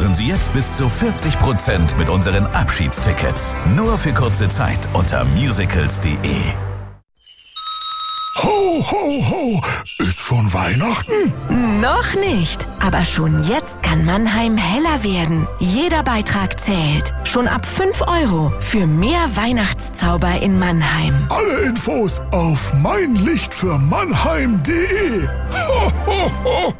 Sparen Sie jetzt bis zu 40% mit unseren Abschiedstickets. Nur für kurze Zeit unter musicals.de. Ho, ho, ho! Ist schon Weihnachten? Noch nicht, aber schon jetzt kann Mannheim heller werden. Jeder Beitrag zählt. Schon ab 5 € für mehr Weihnachtszauber in Mannheim. Alle Infos auf meinlichtfürmannheim.de. Ho, ho, ho!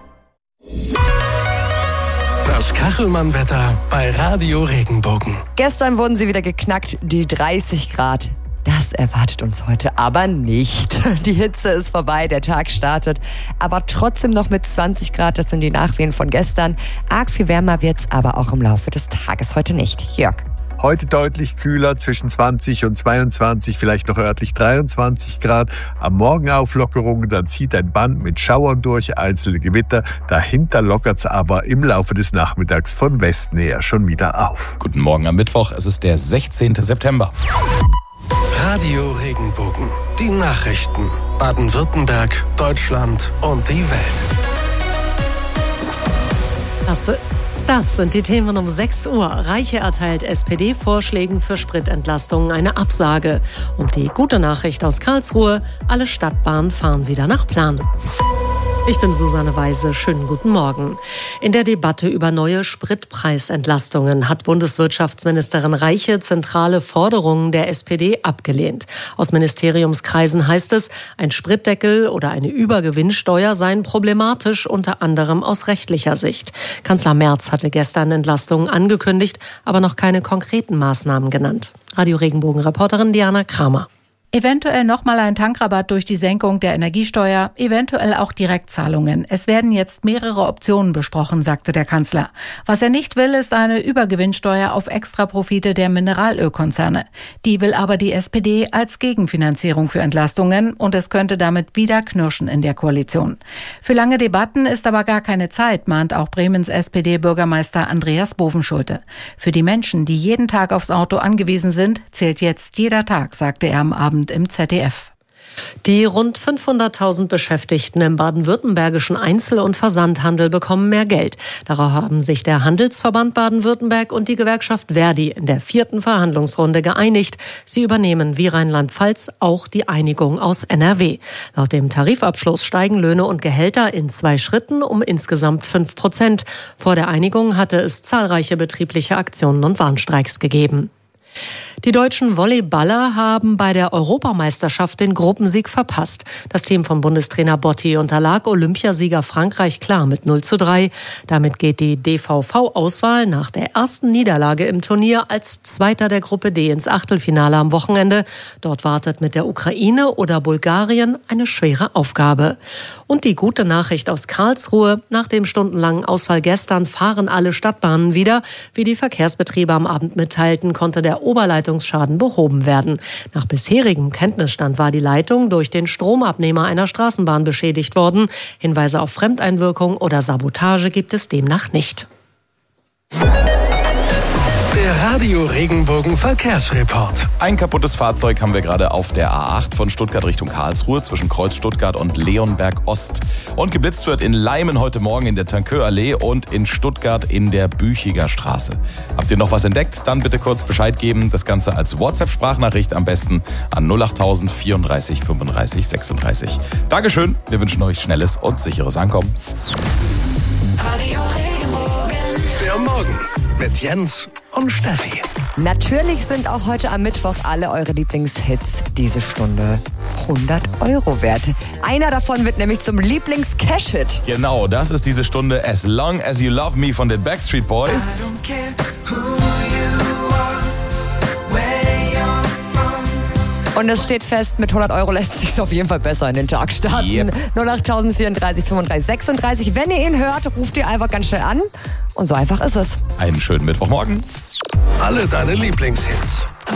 Das Kachelmann-Wetter bei Radio Regenbogen. Gestern wurden sie wieder geknackt, die 30 Grad. Das erwartet uns heute aber nicht. Die Hitze ist vorbei, der Tag startet, aber trotzdem noch mit 20 Grad. Das sind die Nachwehen von gestern. Arg viel wärmer wird's aber auch im Laufe des Tages heute nicht. Jörg. Heute deutlich kühler, zwischen 20 und 22, vielleicht noch örtlich 23 Grad. Am Morgen Auflockerungen, dann zieht ein Band mit Schauern durch, einzelne Gewitter. Dahinter lockert's aber im Laufe des Nachmittags von Westen her schon wieder auf. Guten Morgen am Mittwoch, es ist der 16. September. Radio Regenbogen. Die Nachrichten. Baden-Württemberg, Deutschland und die Welt. Das sind die Themen um 6 Uhr. Reiche erteilt SPD-Vorschlägen für Spritentlastung eine Absage. Und die gute Nachricht aus Karlsruhe, alle Stadtbahnen fahren wieder nach Plan. Ich bin Susanne Weise. Schönen guten Morgen. In der Debatte über neue Spritpreisentlastungen hat Bundeswirtschaftsministerin Reiche zentrale Forderungen der SPD abgelehnt. Aus Ministeriumskreisen heißt es, ein Spritdeckel oder eine Übergewinnsteuer seien problematisch, unter anderem aus rechtlicher Sicht. Kanzler Merz hatte gestern Entlastungen angekündigt, aber noch keine konkreten Maßnahmen genannt. Radio Regenbogen-Reporterin Diana Kramer. Eventuell nochmal ein Tankrabatt durch die Senkung der Energiesteuer, eventuell auch Direktzahlungen. Es werden jetzt mehrere Optionen besprochen, sagte der Kanzler. Was er nicht will, ist eine Übergewinnsteuer auf Extraprofite der Mineralölkonzerne. Die will aber die SPD als Gegenfinanzierung für Entlastungen und es könnte damit wieder knirschen in der Koalition. Für lange Debatten ist aber gar keine Zeit, mahnt auch Bremens SPD-Bürgermeister Andreas Bovenschulte. Für die Menschen, die jeden Tag aufs Auto angewiesen sind, zählt jetzt jeder Tag, sagte er am Abend im ZDF. Die rund 500.000 Beschäftigten im baden-württembergischen Einzel- und Versandhandel bekommen mehr Geld. Darauf haben sich der Handelsverband Baden-Württemberg und die Gewerkschaft Verdi in der 4. Verhandlungsrunde geeinigt. Sie übernehmen wie Rheinland-Pfalz auch die Einigung aus NRW. Laut dem Tarifabschluss steigen Löhne und Gehälter in 2 Schritten um insgesamt 5%. Vor der Einigung hatte es zahlreiche betriebliche Aktionen und Warnstreiks gegeben. Die deutschen Volleyballer haben bei der Europameisterschaft den Gruppensieg verpasst. Das Team von Bundestrainer Botti unterlag Olympiasieger Frankreich klar mit 0:3. Damit geht die DVV-Auswahl nach der ersten Niederlage im Turnier als Zweiter der Gruppe D ins Achtelfinale am Wochenende. Dort wartet mit der Ukraine oder Bulgarien eine schwere Aufgabe. Und die gute Nachricht aus Karlsruhe: Nach dem stundenlangen Ausfall gestern fahren alle Stadtbahnen wieder. Wie die Verkehrsbetriebe am Abend mitteilten, konnte der Oberleitungsschaden behoben werden. Nach bisherigem Kenntnisstand war die Leitung durch den Stromabnehmer einer Straßenbahn beschädigt worden. Hinweise auf Fremdeinwirkung oder Sabotage gibt es demnach nicht. Der Radio Regenbogen Verkehrsreport. Ein kaputtes Fahrzeug haben wir gerade auf der A8 von Stuttgart Richtung Karlsruhe zwischen Kreuz Stuttgart und Leonberg Ost. Und geblitzt wird in Leimen heute Morgen in der Tanköallee und in Stuttgart in der Büchiger Straße. Habt ihr noch was entdeckt? Dann bitte kurz Bescheid geben. Das Ganze als WhatsApp-Sprachnachricht am besten an 08000 34 35 36. Dankeschön. Wir wünschen euch schnelles und sicheres Ankommen. Radio Regenbogen. Der Morgen mit Jens und Steffi. Natürlich sind auch heute am Mittwoch alle eure Lieblingshits diese Stunde 100 € wert. Einer davon wird nämlich zum Lieblings-Cash-Hit. Genau, das ist diese Stunde As Long As You Love Me von den Backstreet Boys. Und es steht fest, mit 100 € lässt sich auf jeden Fall besser in den Tag starten. Yep. 08000 34 35 36. Wenn ihr ihn hört, ruft ihr einfach ganz schnell an. Und so einfach ist es. Einen schönen Mittwochmorgen. Alle deine Lieblingshits